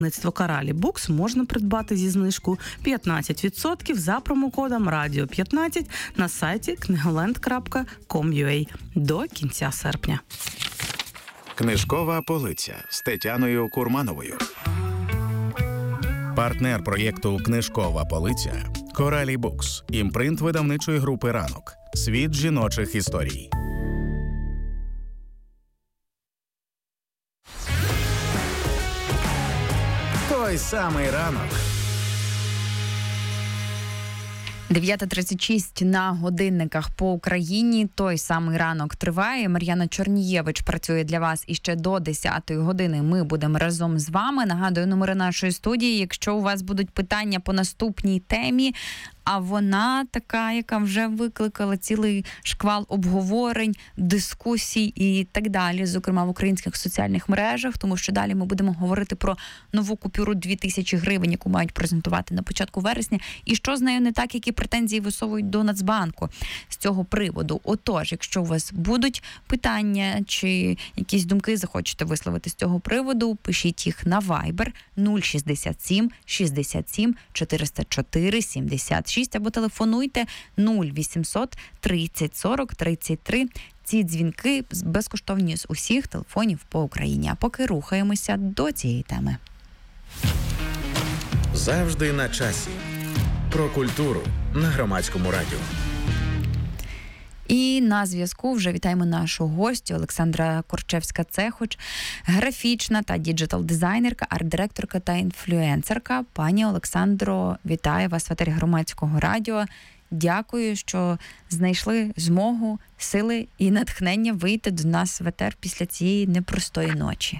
Видавництво Коралі Букс можна придбати зі знижкою 15% за промокодом RADIO15 на сайті knigoland.com.ua до кінця серпня. Книжкова полиця з Тетяною Курмановою. Партнер проєкту «Книжкова полиця» – Коралі Букс, імпринт видавничої групи «Ранок». Світ жіночих історій. Той самий ранок. 9:36 на годинниках по Україні. Той самий ранок триває. Мар'яна Чорнієвич працює для вас і ще до 10-ї години ми будемо разом з вами. Нагадую, номери нашої студії. Якщо у вас будуть питання по наступній темі, а вона така, яка вже викликала цілий шквал обговорень, дискусій і так далі, зокрема в українських соціальних мережах, тому що далі ми будемо говорити про нову купюру 2000 гривень, яку мають презентувати на початку вересня, і що з нею не так, які претензії висовують до Нацбанку з цього приводу. Отож, якщо у вас будуть питання чи якісь думки захочете висловити з цього приводу, пишіть їх на Viber 067 67 404 76 або телефонуйте 0800 30 40 33. Ці дзвінки безкоштовні з усіх телефонів по Україні. А поки рухаємося до цієї теми. Завжди на часі. Про культуру на Громадському радіо. І на зв'язку вже вітаємо нашу гостю Олександра Корчевська-Цехоч, графічна та діджитал-дизайнерка, арт-директорка та інфлюенсерка. Пані Олександро, вітаю вас в етері Громадського радіо. Дякую, що знайшли змогу, сили і натхнення вийти до нас в етер після цієї непростої ночі.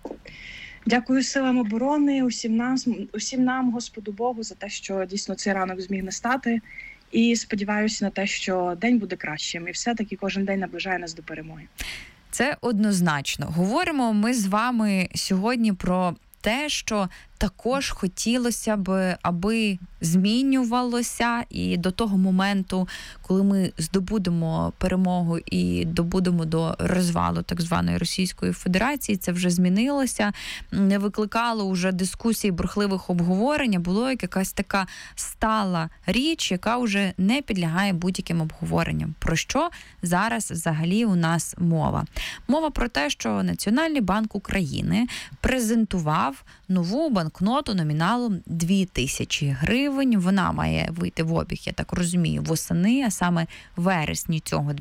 Дякую силам оборони, усім нам, Господу Богу, за те, що дійсно цей ранок зміг настати. І сподіваюся на те, що день буде кращим. І все-таки кожен день наближає нас до перемоги. Це однозначно. Говоримо ми з вами сьогодні про те, що також хотілося б, аби змінювалося, і до того моменту, коли ми здобудемо перемогу і добудемо до розвалу так званої Російської Федерації, це вже змінилося, не викликало вже дискусій, бурхливих обговорень, а було як якась така стала річ, яка вже не підлягає будь-яким обговоренням. Про що зараз взагалі у нас мова? Мова про те, що Національний банк України презентував нову банкноту номіналом 2000 гривень. Вона має вийти в обіг, я так розумію, восени, а саме вересні цього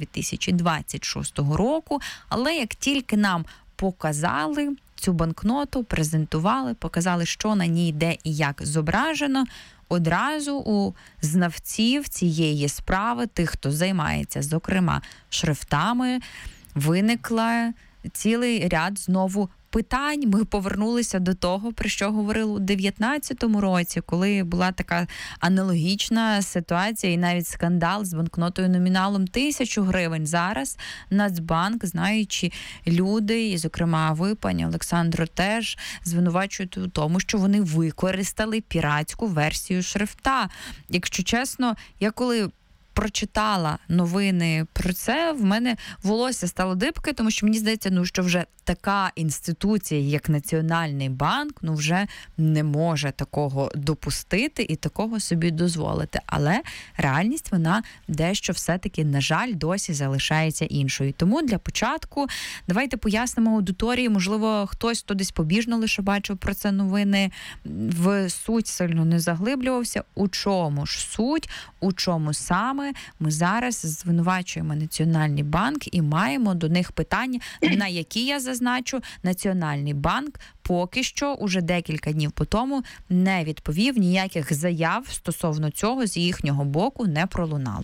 2026 року. Але як тільки нам показали цю банкноту, презентували, показали, що на ній де і як зображено, одразу у знавців цієї справи, тих, хто займається, зокрема, шрифтами, виникла цілий ряд знову питань. Ми повернулися до того, про що говорили у 2019 році, коли була така аналогічна ситуація і навіть скандал з банкнотою номіналом 1000 гривень. Зараз Нацбанк, знаючи люди, і, зокрема, ви, пані Олександро, теж звинувачують у тому, що вони використали піратську версію шрифта. Якщо чесно, я коли прочитала новини про це, в мене волосся стало дибки, тому що мені здається, що вже така інституція, як Національний банк, вже не може такого допустити і такого собі дозволити. Але реальність, вона дещо все-таки, на жаль, досі залишається іншою. Тому для початку давайте пояснимо аудиторії, можливо, хтось, хто десь побіжно лише бачив про це новини, в суть сильно не заглиблювався. У чому ж суть, у чому саме ми зараз звинувачуємо Національний банк і маємо до них питання, на які, я зазначу, Національний банк поки що уже декілька днів по тому не відповів, ніяких заяв стосовно цього з їхнього боку не пролунало.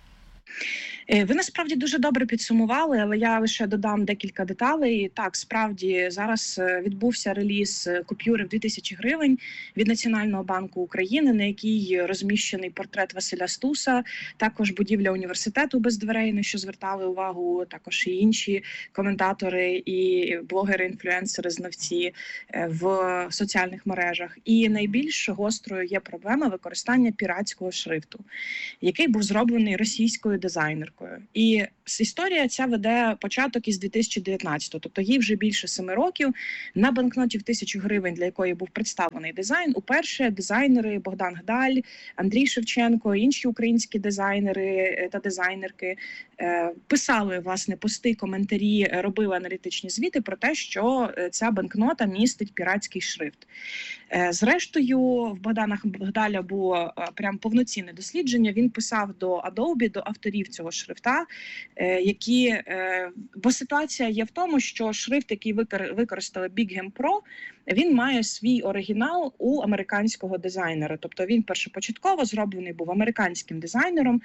Ви насправді дуже добре підсумували, але я лише додам декілька деталей. Так, справді, зараз відбувся реліз купюри в 2000 гривень від Національного банку України, на якій розміщений портрет Василя Стуса, також будівля університету без дверей, на що звертали увагу також і інші коментатори, і блогери, інфлюенсери, знавці в соціальних мережах. І найбільш гострою є проблема використання піратського шрифту, який був зроблений російською дизайнеркою. Америкою. І історія ця веде початок із 2019-го, тобто їй вже більше 7 років. На банкноті в 1000 гривень, для якої був представлений дизайн, уперше дизайнери Богдан Гдаль, Андрій Шевченко, інші українські дизайнери та дизайнерки писали, власне, пости, коментарі, робили аналітичні звіти про те, що ця банкнота містить піратський шрифт. Зрештою, в Богдана Гдаля було прям повноцінне дослідження. Він писав до Adobe, до авторів цього шрифта, бо ситуація є в тому, що шрифт, який використали Bigham Pro, він має свій оригінал у американського дизайнера. Тобто він першопочатково зроблений був американським дизайнером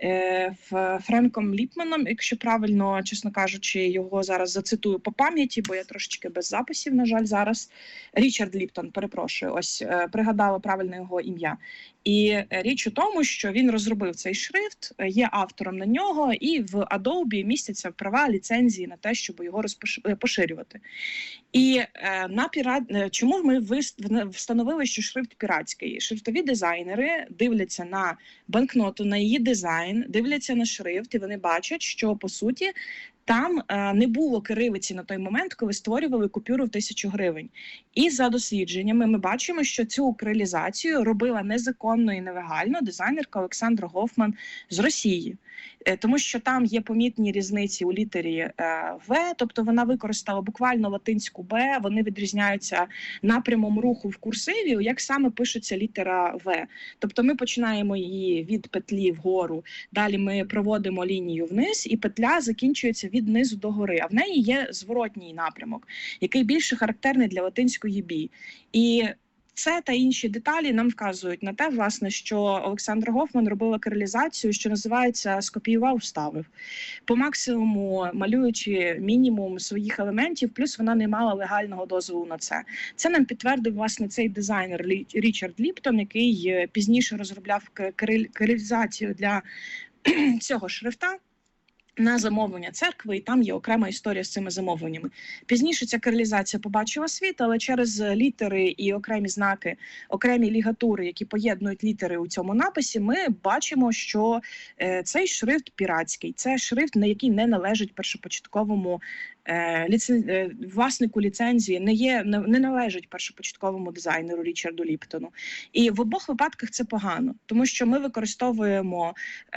Френком Ліпманом, якщо правильно, чесно кажучи, його зараз зацитую по пам'яті, бо я трошечки без записів, на жаль, зараз. Річард Ліптон, перепрошую, ось пригадала правильне його ім'я. І річ у тому, що він розробив цей шрифт, є автором на нього, і в Adobe містяться права, ліцензії на те, щоб його поширювати. І чому ми встановили, що шрифт піратський? Шрифтові дизайнери дивляться на банкноту, на її дизайн, дивляться на шрифт, і вони бачать, що, по суті, там не було кирилиці на той момент, коли створювали купюру в 1000 гривень. І за дослідженнями ми бачимо, що цю кирилізацію робила незаконно і нелегально дизайнерка Олександра Гофман з Росії. Тому що там є помітні різниці у літері В, тобто вона використала буквально латинську Б, вони відрізняються напрямом руху в курсиві, як саме пишеться літера В. Тобто ми починаємо її від петлі вгору, далі ми проводимо лінію вниз, і петля закінчується від низу до гори, а в неї є зворотній напрямок, який більше характерний для латинської Б. І це та інші деталі нам вказують на те, власне, що Олександра Гофман робила кирилізацію, що називається «скопіював, вставив». По максимуму малюючи мінімум своїх елементів, плюс вона не мала легального дозволу на це. Це нам підтвердив, власне, цей дизайнер Річард Ліптон, який пізніше розробляв кирилізацію для цього шрифта на замовлення церкви, і там є окрема історія з цими замовленнями. Пізніше ця кирилізація побачила світ, але через літери і окремі знаки, окремі лігатури, які поєднують літери у цьому написі, ми бачимо, що цей шрифт піратський. Це шрифт, на який не належить першопочатковому власнику ліцензії, не належить першопочатковому дизайнеру Річарду Ліптону. І в обох випадках це погано, тому що ми використовуємо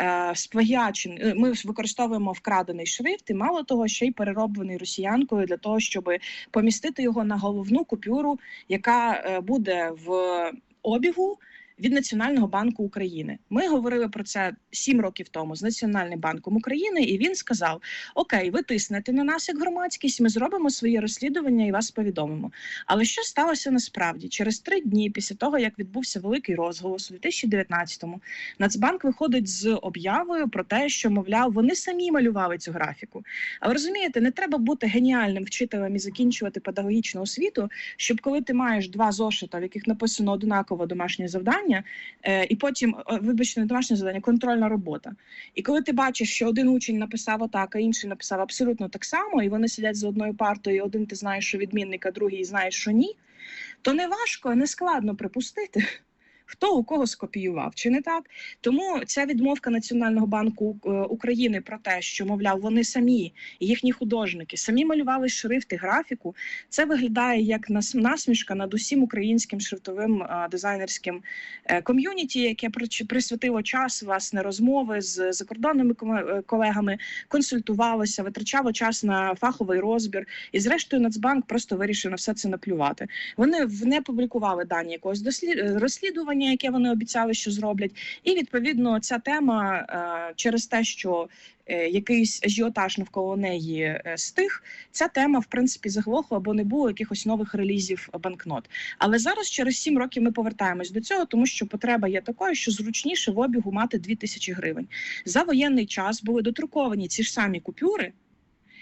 ми використовуємо вкрадений шрифт, і мало того, ще й перероблений росіянкою для того, щоб помістити його на головну купюру, яка буде в обігу від Національного банку України. Ми говорили про це 7 років тому з Національним банком України, і він сказав: окей, ви тиснете на нас як громадськість, ми зробимо своє розслідування і вас повідомимо. Але що сталося насправді? Через 3 дні після того, як відбувся великий розголос у 2019-му, Нацбанк виходить з об'явою про те, що, мовляв, вони самі малювали цю графіку. Але розумієте, не треба бути геніальним вчителем і закінчувати педагогічну освіту, щоб коли ти маєш 2 зошита, в яких написано однаково домашнє завдання, і потім, вибачте, не домашнє завдання, контрольна робота. І коли ти бачиш, що один учень написав отак, а інший написав абсолютно так само, і вони сидять за одною партою, і один ти знаєш, що відмінник, а другий знаєш, що ні, то не важко, не складно припустити, хто у кого скопіював, чи не так? Тому ця відмовка Національного банку України про те, що, мовляв, вони самі, їхні художники, самі малювали шрифти, графіку, це виглядає як насмішка над усім українським шрифтовим дизайнерським ком'юніті, яке присвятило час, власне, розмови з закордонними колегами, консультувалося, витрачало час на фаховий розбір, і зрештою Нацбанк просто вирішив на все це наплювати. Вони не публікували дані якогось розслідування, яке вони обіцяли, що зроблять. І, відповідно, ця тема через те, що якийсь ажіотаж навколо неї стих, ця тема, в принципі, заглохла, бо не було якихось нових релізів банкнот. Але зараз, через 7 років, ми повертаємось до цього, тому що потреба є такою, що зручніше в обігу мати 2000 гривень. За воєнний час були додруковані ці ж самі купюри,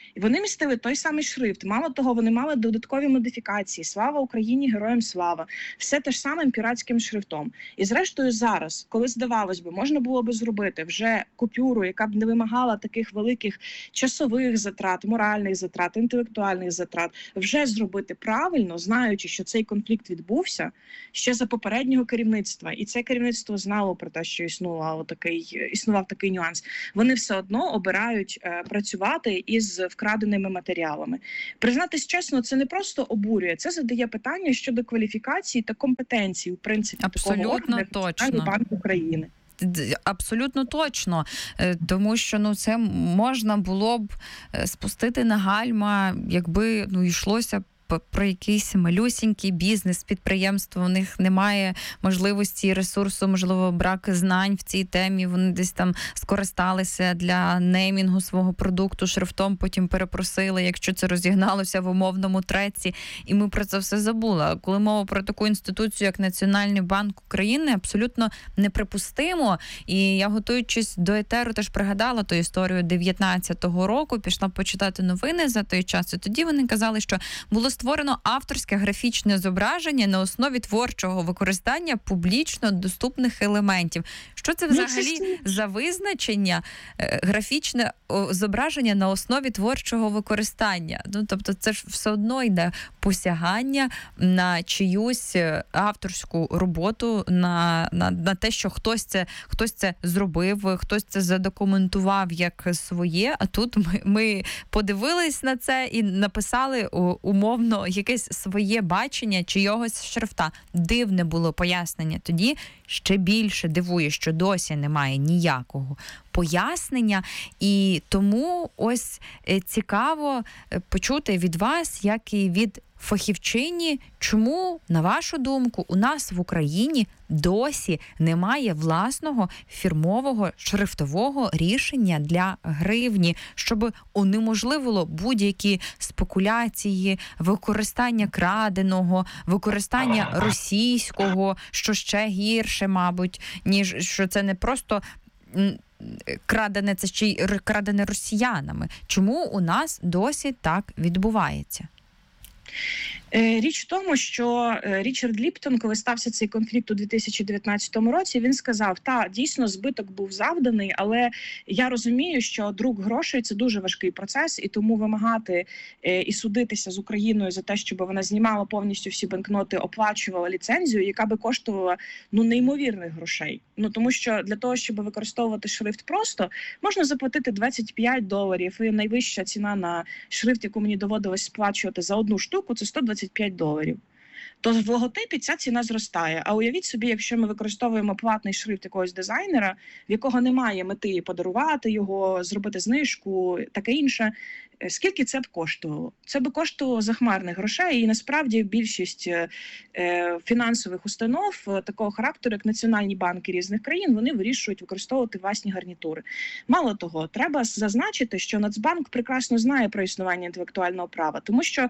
І вони містили той самий шрифт. Мало того, вони мали додаткові модифікації. Слава Україні, героям слава. Все те ж самим піратським шрифтом. І зрештою зараз, коли, здавалось би, можна було би зробити вже купюру, яка б не вимагала таких великих часових затрат, моральних затрат, інтелектуальних затрат, вже зробити правильно, знаючи, що цей конфлікт відбувся ще за попереднього керівництва. І це керівництво знало про те, що існував такий нюанс. Вони все одно обирають працювати із вкраденими матеріалами. Признатись чесно, це не просто обурює, це задає питання щодо кваліфікації та компетенції, в принципі, такого органу, як Національний банк України. Абсолютно точно, тому що це можна було б спустити на гальма, якби йшлося про якийсь малюсінький бізнес, підприємство, у них немає можливості і ресурсу, можливо, брак знань в цій темі, вони десь там скористалися для неймінгу свого продукту шрифтом, потім перепросили, якщо це розігналося в умовному треці, і ми про це все забули. А коли мова про таку інституцію, як Національний банк України, абсолютно неприпустимо. І я, готуючись до етеру, теж пригадала ту історію 19-го року, пішла почитати новини за той час, і тоді вони казали, що було створено авторське графічне зображення на основі творчого використання публічно доступних елементів. Що це взагалі за визначення графічне зображення на основі творчого використання? Тобто це ж все одно йде посягання на чиюсь авторську роботу, на те, що хтось це зробив, хтось це задокументував як своє, а тут ми подивились на це і написали умовно якесь своє бачення чийогось шрифта. Дивне було пояснення. Тоді ще більше дивує, що досі немає ніякого пояснення. І тому ось цікаво почути від вас, як і від фахівчині, чому, на вашу думку, у нас в Україні досі немає власного фірмового шрифтового рішення для гривні, щоб унеможливило будь-які спекуляції, використання краденого, використання російського, що ще гірше, мабуть, ніж що це не просто крадене, це ще й крадене росіянами. Чому у нас досі так відбувається? Річ в тому, що Річард Ліптон, коли стався цей конфлікт у 2019 році, він сказав, дійсно, збиток був завданий, але я розумію, що друк грошей – це дуже важкий процес, і тому вимагати і судитися з Україною за те, щоб вона знімала повністю всі банкноти, оплачувала ліцензію, яка би коштувала неймовірних грошей. Тому що для того, щоб використовувати шрифт просто, можна заплатити $25, і найвища ціна на шрифт, яку мені доводилось сплачувати за одну штуку, це $125. То в логотипі ця ціна зростає. А уявіть собі, якщо ми використовуємо платний шрифт якогось дизайнера, в якого немає мети подарувати його, зробити знижку, таке інше, скільки це б коштувало? Це б коштувало захмарних грошей, і насправді більшість фінансових установ такого характеру, як національні банки різних країн, вони вирішують використовувати власні гарнітури. Мало того, треба зазначити, що Нацбанк прекрасно знає про існування інтелектуального права, тому що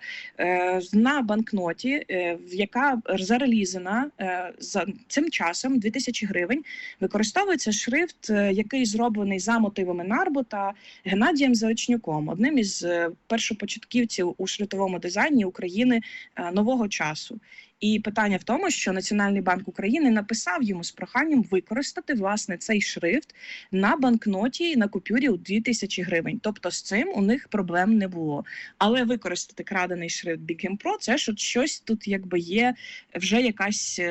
на банкноті, яка зарелізена за цим часом, 2000 гривень, використовується шрифт, який зроблений за мотивами Нарбу та Геннадієм Заречнюком, одним із першопочатківців у шрифтовому дизайні України нового часу. І питання в тому, що Національний банк України написав йому з проханням використати, власне, цей шрифт на банкноті, на купюрі у 2000 гривень. Тобто з цим у них проблем не було. Але використати крадений шрифт Big M Pro – це ж щось тут якби є вже якась,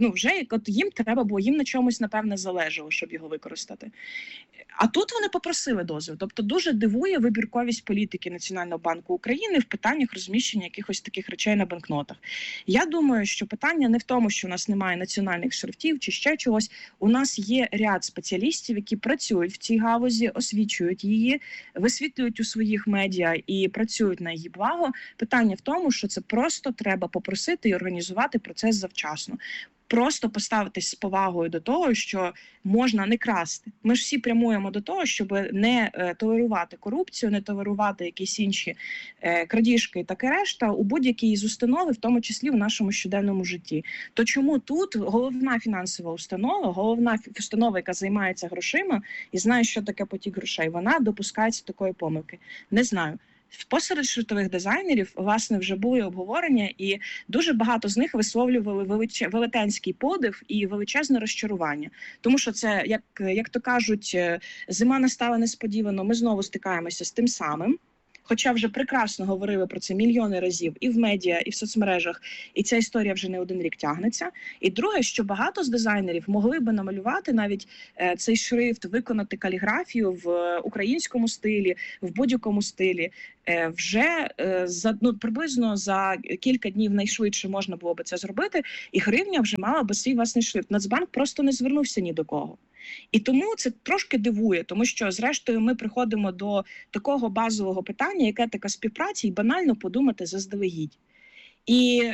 їм треба було, їм на чомусь, напевне, залежало, щоб його використати. А тут вони попросили дозвіл. Тобто дуже дивує вибірковість політики Національного банку України в питаннях розміщення якихось таких речей на банкнотах. Я думаю, що питання не в тому, що у нас немає національних шрифтів чи ще чогось. У нас є ряд спеціалістів, які працюють в цій галузі, освічують її, висвітлюють у своїх медіа і працюють на її благо. Питання в тому, що це просто треба попросити і організувати процес завчасно. Просто поставитись з повагою до того, що можна не красти. Ми ж всі прямуємо до того, щоб не толерувати корупцію, не толерувати якісь інші крадіжки і таке решта у будь-якій із установи, в тому числі в нашому щоденному житті. То чому тут головна фінансова установа, головна установа, яка займається грошима і знає, що таке потік грошей, вона допускається такої помилки? Не знаю. Посеред шрифтових дизайнерів, власне, вже були обговорення, і дуже багато з них висловлювали велетенський подив і величезне розчарування. Тому що це, як то кажуть, зима настала несподівано, ми знову стикаємося з тим самим. Хоча вже прекрасно говорили про це мільйони разів і в медіа, і в соцмережах, і ця історія вже не один рік тягнеться. І друге, що багато з дизайнерів могли би намалювати навіть цей шрифт, виконати каліграфію в українському стилі, в будь-якому стилі. Вже приблизно за кілька днів найшвидше можна було би це зробити, і гривня вже мала би свій власний шрифт. Нацбанк просто не звернувся ні до кого. І тому це трошки дивує, тому що, зрештою, ми приходимо до такого базового питання, яке така співпраця, і банально подумати заздалегідь. І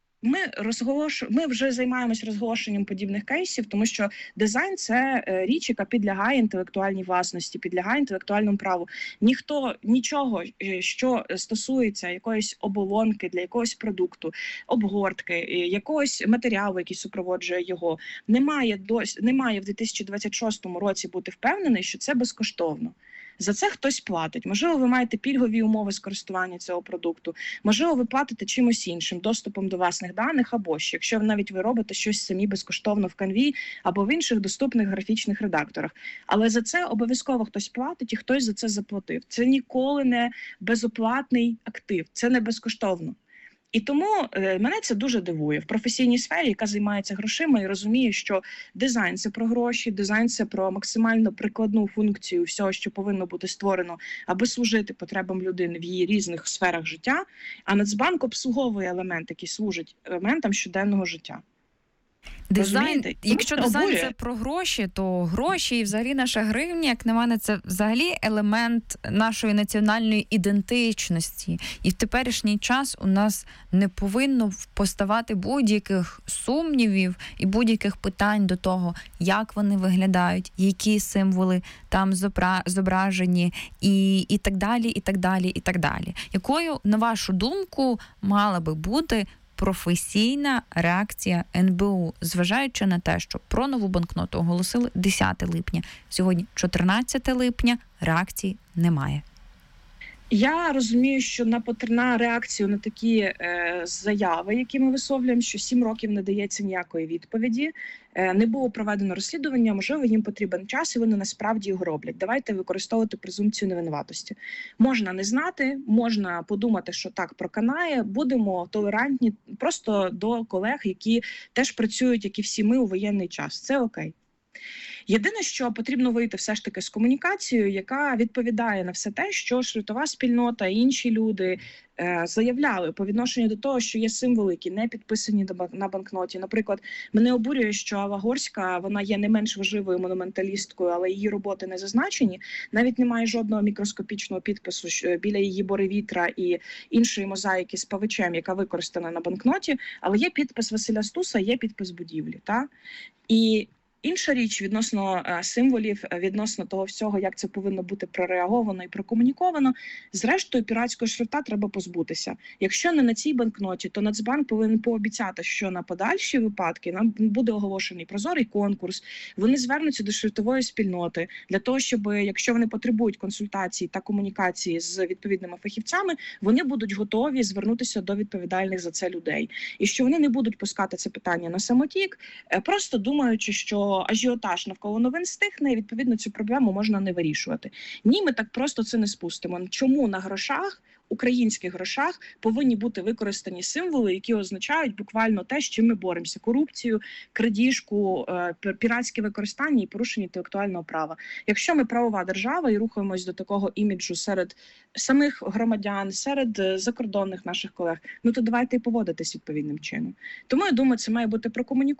ми вже займаємось розголошенням подібних кейсів, тому що дизайн – це річ, яка підлягає інтелектуальній власності, підлягає інтелектуальному праву. Нічого, що стосується якоїсь оболонки для якогось продукту, обгортки, якогось матеріалу, який супроводжує його, немає в 2026 році бути впевнений, що це безкоштовно. За це хтось платить. Можливо, ви маєте пільгові умови з користування цього продукту. Можливо, ви платите чимось іншим, доступом до власних даних або ще, якщо навіть ви робите щось самі безкоштовно в Canva або в інших доступних графічних редакторах. Але за це обов'язково хтось платить і хтось за це заплатив. Це ніколи не безоплатний актив, це не безкоштовно. І тому мене це дуже дивує в професійній сфері, яка займається грошима і розуміє, що дизайн – це про гроші, дизайн – це про максимально прикладну функцію всього, що повинно бути створено, аби служити потребам людини в її різних сферах життя, а Нацбанк обслуговує елемент, який служить елементам щоденного життя. Дизайн, якщо дизайн – це про гроші, то гроші і взагалі наша гривня, як на мене, це взагалі елемент нашої національної ідентичності. І в теперішній час у нас не повинно поставати будь-яких сумнівів і будь-яких питань до того, як вони виглядають, які символи там зображені і так далі, і так далі, і так далі. Якою, на вашу думку, мала би бути професійна реакція НБУ, зважаючи на те, що про нову банкноту оголосили 10 липня. Сьогодні 14 липня, реакції немає. Я розумію, що на реакцію на такі заяви, які ми висловлюємо, що 7 років не дається ніякої відповіді, не було проведено розслідування, можливо, їм потрібен час, і вони насправді його роблять. Давайте використовувати презумпцію невинуватості. Можна не знати, можна подумати, що так проканає, будемо толерантні просто до колег, які теж працюють, як і всі ми, у воєнний час. Це окей. Єдине, що потрібно вийти все ж таки з комунікацією, яка відповідає на все те, що шрифтова спільнота і інші люди заявляли по відношенню до того, що є символи, які не підписані на банкноті. Наприклад, мене обурює, що Алла Горська, вона є не менш важливою монументалісткою, але її роботи не зазначені. Навіть немає жодного мікроскопічного підпису біля її бори вітра і іншої мозаїки з павичем, яка використана на банкноті, але є підпис Василя Стуса, є підпис будівлі. І інша річ відносно символів, відносно того всього, як це повинно бути прореаговано і прокомуніковано. Зрештою, піратського шрифта треба позбутися. Якщо не на цій банкноті, то Нацбанк повинен пообіцяти, що на подальші випадки нам буде оголошений прозорий конкурс, вони звернуться до шрифтової спільноти для того, щоб, якщо вони потребують консультації та комунікації з відповідними фахівцями, вони будуть готові звернутися до відповідальних за це людей. І що вони не будуть пускати це питання на самотік, просто думаючи, що ажіотаж навколо новин стихне, і, відповідно, цю проблему можна не вирішувати. Ні, ми так просто це не спустимо. Чому на грошах, українських грошах, повинні бути використані символи, які означають буквально те, з чим ми боремося: корупцію, крадіжку, піратське використання і порушення інтелектуального права. Якщо ми правова держава і рухаємось до такого іміджу серед самих громадян, серед закордонних наших колег, то давайте і поводитись відповідним чином. Тому, я думаю, це має бути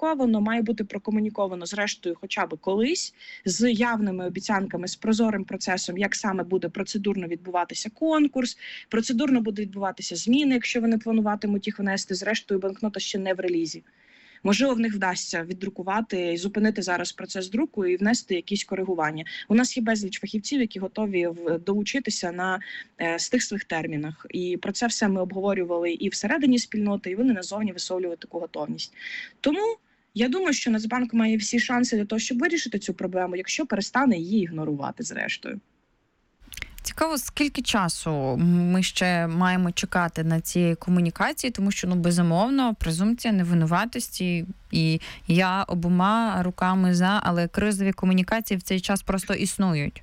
прокомуніковано зрештою хоча б колись, з явними обіцянками, з прозорим процесом, як саме буде процедурно відбуватися конкурс, процедурно буде відбуватися зміни, якщо вони плануватимуть їх внести. Зрештою, банкнота ще не в релізі. Можливо, в них вдасться віддрукувати і зупинити зараз процес друку і внести якісь коригування. У нас є безліч фахівців, які готові долучитися з тих своїх термінах. І про це все ми обговорювали і всередині спільноти, і вони назовні висловлювали таку готовність. Тому я думаю, що Нацбанк має всі шанси для того, щоб вирішити цю проблему, якщо перестане її ігнорувати зрештою. Цікаво, скільки часу ми ще маємо чекати на ці комунікації, тому що, безумовно, презумпція невинуватості, і я обома руками за, але кризові комунікації в цей час просто існують.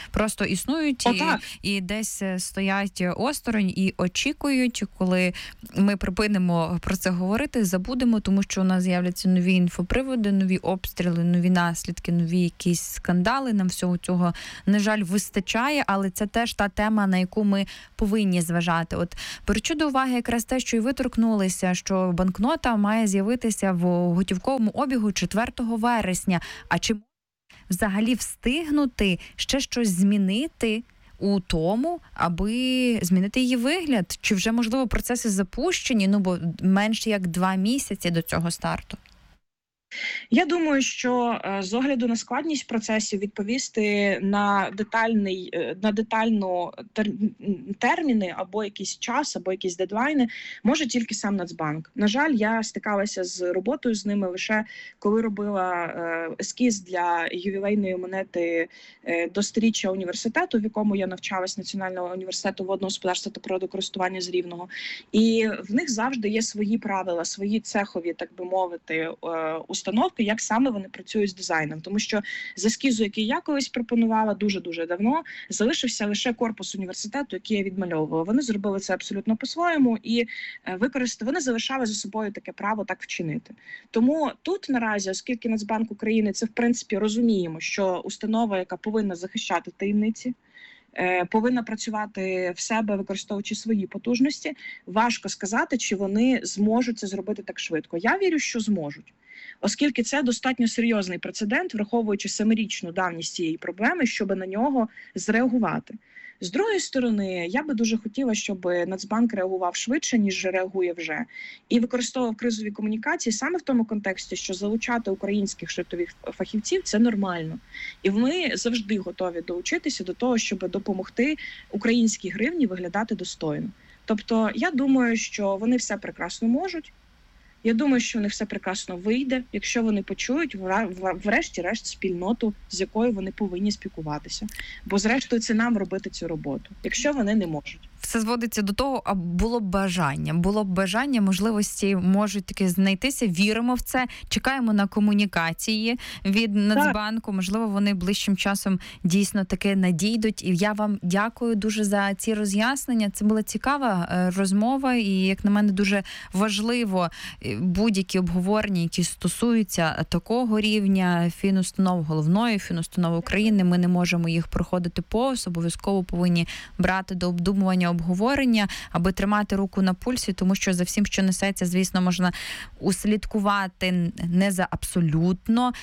І десь стоять осторонь і очікують, коли ми припинимо про це говорити, забудемо, тому що у нас з'являться нові інфоприводи, нові обстріли, нові наслідки, нові якісь скандали. Нам всього цього, на жаль, вистачає, але це теж та тема, на яку ми повинні зважати. От беручи до уваги якраз те, що і ви торкнулися, що банкнота має з'явитися в готівковому обігу 4 вересня. А чи взагалі встигнути ще щось змінити у тому, аби змінити її вигляд? Чи вже, можливо, процеси запущені, бо менше як 2 місяці до цього старту? Я думаю, що з огляду на складність процесів відповісти на детальну терміни або якийсь час, або якісь дедлайни може тільки сам Нацбанк. На жаль, я стикалася з роботою з ними лише коли робила ескіз для ювілейної монети до 100-річчя університету, в якому я навчалась, Національного університету водного господарства та природокористування з Рівного. І в них завжди є свої правила, свої цехові, так би мовити, установки, як саме вони працюють з дизайном. Тому що з ескізу, який я колись пропонувала дуже-дуже давно, залишився лише корпус університету, який я відмальовувала. Вони зробили це абсолютно по-своєму і вони залишали за собою таке право так вчинити. Тому тут наразі, оскільки Нацбанк України, це в принципі розуміємо, що установа, яка повинна захищати таємниці, повинна працювати в себе, використовуючи свої потужності, важко сказати, чи вони зможуть це зробити так швидко. Я вірю, що зможуть. Оскільки це достатньо серйозний прецедент, враховуючи 7-річну давність цієї проблеми, щоб на нього зреагувати. З другої сторони, я би дуже хотіла, щоб Нацбанк реагував швидше, ніж реагує вже, і використовував кризові комунікації саме в тому контексті, що залучати українських шрифтових фахівців – це нормально. І ми завжди готові долучитися до того, щоб допомогти українській гривні виглядати достойно. Тобто, я думаю, що вони все прекрасно можуть. Я думаю, що у них все прекрасно вийде, якщо вони почують, врешті-решт, спільноту, з якою вони повинні спілкуватися. Бо, зрештою, це нам робити цю роботу, якщо вони не можуть. Все зводиться до того, а було б бажання, можливості можуть таки знайтися, віримо в це, чекаємо на комунікації від Нацбанку, можливо, вони ближчим часом дійсно таки надійдуть. І я вам дякую дуже за ці роз'яснення. Це була цікава розмова і, як на мене, дуже важливо будь-які обговорення, які стосуються такого рівня фінустанов, головної фінустанови України, ми не можемо їх проходити повз, обов'язково повинні брати до обдумування, обговорення, аби тримати руку на пульсі, тому що за всім, що несеться, звісно, можна услідкувати не за абсолютно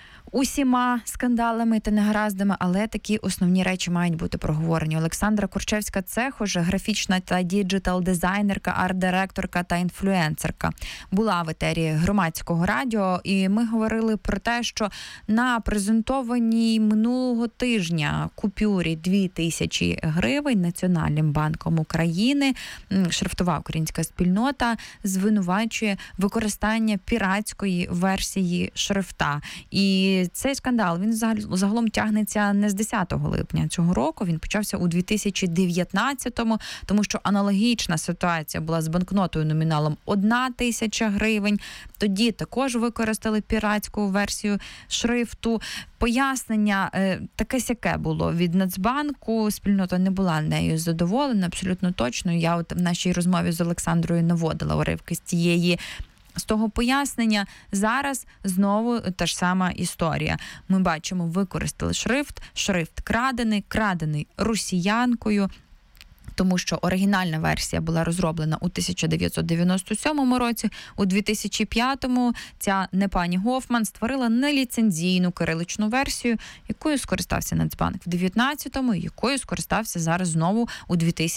усіма скандалами та негараздами, але такі основні речі мають бути проговорені. Олександра Корчевська-Цехож, графічна та діджитал-дизайнерка, арт-директорка та інфлюенсерка, була в етері Громадського радіо, і ми говорили про те, що на презентованій минулого тижня купюрі 2000 гривень Національним банком України шрифтова українська спільнота звинувачує використання піратської версії шрифта. І цей скандал, він загалом тягнеться не з 10 липня цього року, він почався у 2019-му, тому що аналогічна ситуація була з банкнотою номіналом 1000 гривень. Тоді також використали піратську версію шрифту. Пояснення таке-сяке було від Нацбанку, спільнота не була нею задоволена, абсолютно точно. Я в нашій розмові з Олександрою наводила уривки з того пояснення. Зараз знову та ж сама історія. Ми бачимо, використали шрифт крадений росіянкою, тому що оригінальна версія була розроблена у 1997 році. У 2005-му ця не пані Гофман створила неліцензійну кириличну версію, якою скористався Нацбанк в 2019-му, і якою скористався зараз знову у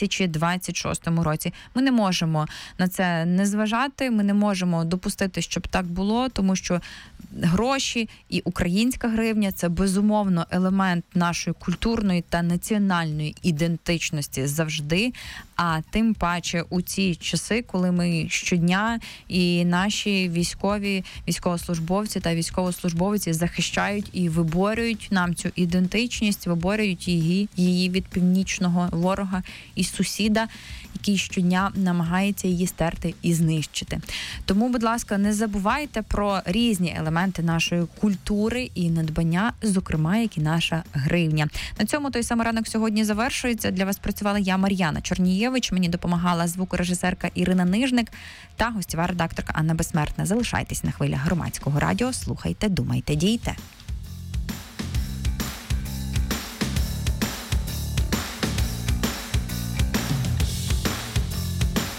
2026 році. Ми не можемо на це не зважати, ми не можемо допустити, щоб так було, тому що гроші і українська гривня – це безумовно елемент нашої культурної та національної ідентичності завжди, а тим паче у ці часи, коли ми щодня і наші військовослужбовці та військовослужбовиці захищають і виборюють нам цю ідентичність, виборюють її від північного ворога і сусіда, який щодня намагається її стерти і знищити. Тому, будь ласка, не забувайте про різні елементи нашої культури і надбання, зокрема, як і наша гривня. На цьому той самий ранок сьогодні завершується. Для вас працювала я, Мар'яна Чорнієвич, мені допомагала звукорежисерка Ірина Нижник та гостєва редакторка Анна Безсмертна. Залишайтесь на хвилях Громадського радіо, слухайте, думайте, дійте.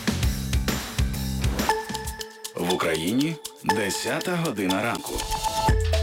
В Україні 10 година ранку.